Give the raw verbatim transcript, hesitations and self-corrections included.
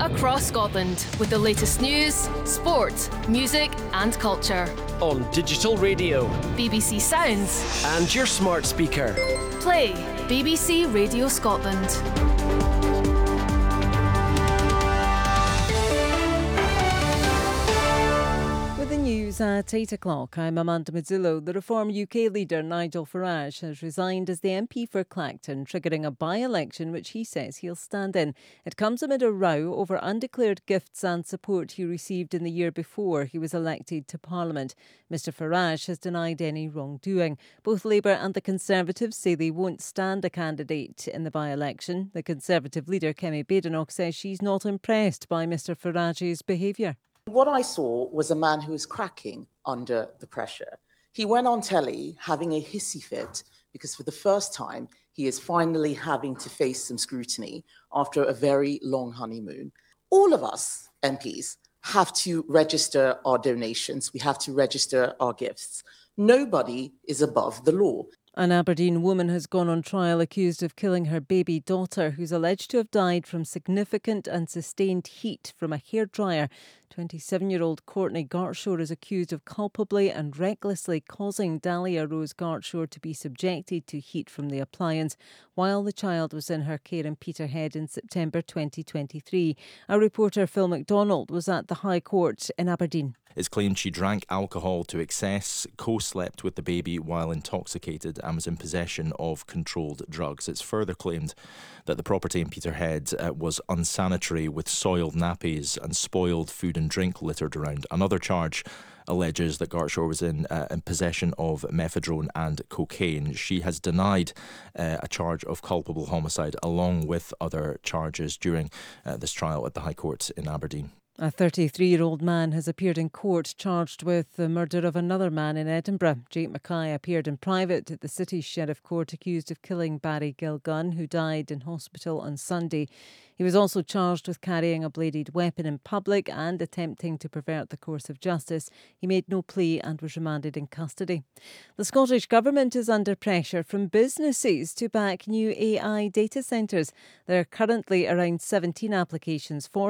across Scotland with the latest news, sport, music and culture. On digital radio, B B C Sounds and your smart speaker. Play B B C Radio Scotland. With the news at eight o'clock, I'm Amanda Mazzillo. The Reform U K leader Nigel Farage has resigned as the M P for Clacton, triggering a by-election which he says he'll stand in. It comes amid a row over undeclared gifts and support he received in the year before he was elected to Parliament. Mr Farage has denied any wrongdoing. Both Labour and the Conservatives say they won't stand a candidate in the by-election. The Conservative leader, Kemi Badenoch, says she's not impressed by Mr Farage's behaviour. What I saw was a man who was cracking under the pressure. He went on telly having a hissy fit because for the first time, he is finally having to face some scrutiny after a very long honeymoon. All of us M Ps have to register our donations. We have to register our gifts. Nobody is above the law. An Aberdeen woman has gone on trial accused of killing her baby daughter, who's alleged to have died from significant and sustained heat from a hairdryer. twenty-seven-year-old Courtney Gartshore is accused of culpably and recklessly causing Dahlia Rose Gartshore to be subjected to heat from the appliance while the child was in her care in Peterhead in September twenty twenty-three. Our reporter Phil McDonald was at the High Court in Aberdeen. It's claimed she drank alcohol to excess, co-slept with the baby while intoxicated and was in possession of controlled drugs. It's further claimed that the property in Peterhead uh, was unsanitary, with soiled nappies and spoiled food and drink littered around. Another charge alleges that Gartshore was in, uh, in possession of mephedrone and cocaine. She has denied uh, a charge of culpable homicide along with other charges during uh, this trial at the High Court in Aberdeen. A thirty-three-year-old man has appeared in court charged with the murder of another man in Edinburgh. Jake Mackay appeared in private at the City Sheriff Court accused of killing Barry Gilgun, who died in hospital on Sunday. He was also charged with carrying a bladed weapon in public and attempting to pervert the course of justice. He made no plea and was remanded in custody. The Scottish Government is under pressure from businesses to back new A I data centres. There are currently around seventeen applications for